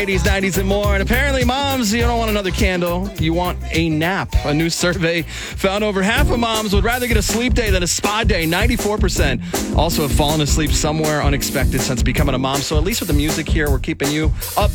80s, 90s, and more. And apparently, moms, you don't want another candle. You want a nap. A new survey found over half of moms would rather get a sleep day than a spa day. 94% also have fallen asleep somewhere unexpected since becoming a mom. So at least with the music here, we're keeping you up.